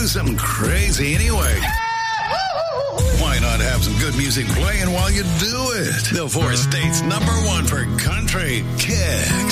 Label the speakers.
Speaker 1: do something crazy anyway. Why not have some good music playing while you do it? The 4 states #1 for country, Kicks.